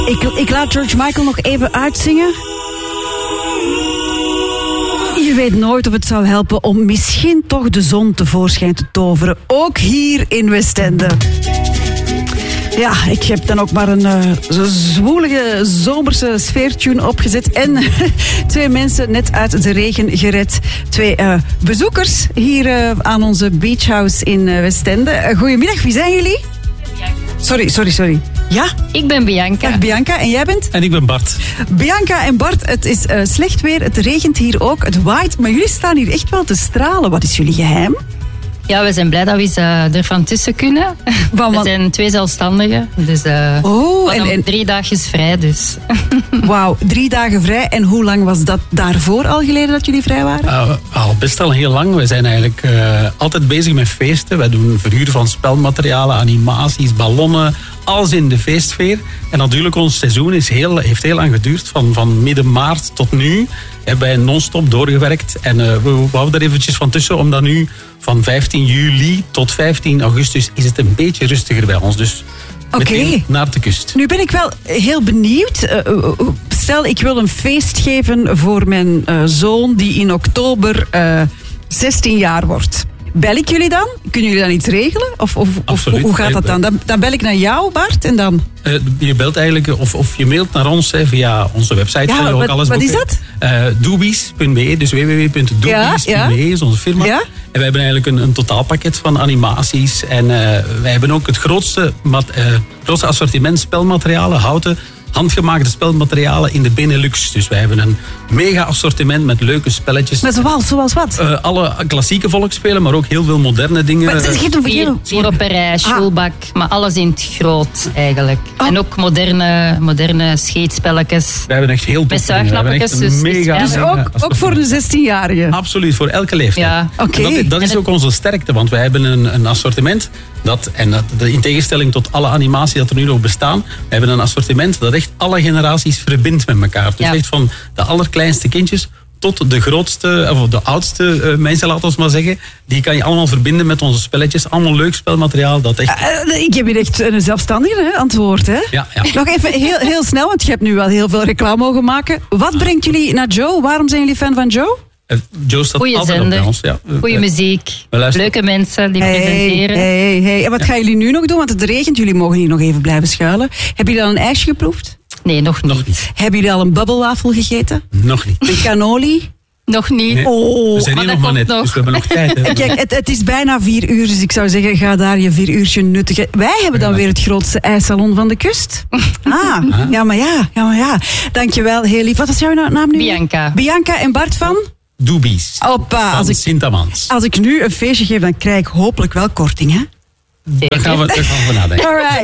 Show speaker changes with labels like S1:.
S1: Ik laat George Michael nog even uitzingen. Je weet nooit of het zou helpen om misschien toch de zon tevoorschijn te toveren. Ook hier in Westende. Ja, ik heb dan ook maar een zwoelige zomerse sfeertune opgezet. En 2 mensen net uit de regen gered. 2 bezoekers hier aan onze beachhouse in Westende. Goedemiddag, wie zijn jullie? Sorry. Ja?
S2: Ik ben Bianca.
S1: Dag Bianca, en jij bent?
S3: En ik ben Bart.
S1: Bianca en Bart, het is slecht weer, het regent hier ook, het waait, maar jullie staan hier echt wel te stralen. Wat is jullie geheim?
S2: Ja, we zijn blij dat we ervan tussen kunnen. We zijn 2 zelfstandigen, dus en 3 dagjes vrij. Dus.
S1: Wauw, 3 dagen vrij. En hoe lang was dat daarvoor al geleden dat jullie vrij waren?
S3: Best al heel lang. We zijn eigenlijk altijd bezig met feesten. Wij doen verhuur van spelmaterialen, animaties, ballonnen, alles in de feestsfeer. En natuurlijk, ons seizoen heeft heel lang geduurd. Van midden maart tot nu hebben wij non-stop doorgewerkt. En we houden er eventjes van tussen, omdat nu van 15 juli tot 15 augustus is het een beetje rustiger bij ons. Dus meteen naar de kust.
S1: Nu ben ik wel heel benieuwd. Stel, ik wil een feest geven voor mijn zoon die in oktober 16 jaar wordt. Bel ik jullie dan? Kunnen jullie dan iets regelen? Of hoe gaat dat dan? Dan bel ik naar jou, Bart, en dan?
S3: Je belt eigenlijk, of je mailt naar ons via onze website.
S1: Ja, wat is dat?
S3: Doobies.be, dus www.doobies.be is onze firma. Ja? En wij hebben eigenlijk een totaalpakket van animaties. En wij hebben ook het grootste assortiment spelmaterialen, houten, handgemaakte spelmaterialen in de Benelux. Dus wij hebben een mega assortiment met leuke spelletjes.
S1: Maar zoals wat?
S3: Alle klassieke volksspelen, maar ook heel veel moderne dingen.
S2: Vier op een rij, Schulbak, maar alles in het groot eigenlijk. En ook moderne scheetspelletjes.
S3: We hebben echt heel
S2: met zuignapjes.
S1: Dus ook voor de 16-jarige?
S3: Absoluut, voor elke leeftijd.
S2: Ja.
S1: Okay.
S3: Dat is ook onze sterkte, want wij hebben een assortiment dat in tegenstelling tot alle animaties dat er nu nog bestaan, we hebben een assortiment dat echt alle generaties verbindt met elkaar. Dus echt van de allerkleinste kindjes tot de grootste, of de oudste mensen, laten we maar zeggen. Die kan je allemaal verbinden met onze spelletjes. Allemaal leuk spelmateriaal. Dat echt...
S1: ik heb hier echt een zelfstandige antwoord. Hè?
S3: Ja.
S1: Nog even heel snel, want je hebt nu wel heel veel reclame mogen maken. Wat brengt jullie naar Joe? Waarom zijn jullie fan van Joe?
S3: Joe staat
S2: goeie
S3: altijd
S2: zender,
S3: op bij ons. Ja.
S2: Goeie muziek, leuke mensen die presenteren.
S1: Hey. En wat gaan jullie nu nog doen? Want het regent, jullie mogen hier nog even blijven schuilen. Hebben jullie al een ijsje geproefd?
S2: Nee, nog niet.
S1: Hebben jullie al een bubbelwafel gegeten?
S3: Nog niet.
S1: Een cannoli?
S2: Nog niet.
S3: Nee. We zijn hier nog maar net, dus we hebben nog tijd. Hè.
S1: Kijk, het is bijna 4 uur, dus ik zou zeggen, ga daar je 4 uurtje nuttigen. Wij hebben dan weer het grootste ijssalon van de kust. Ja, maar ja. Dankjewel, heel lief. Wat was jouw naam nu? Bianca en Bart van?
S3: Doobies.
S1: Hoppa, als ik nu een feestje geef, dan krijg ik hopelijk wel korting, hè?
S3: Daar gaan we nadenken.
S1: Alright.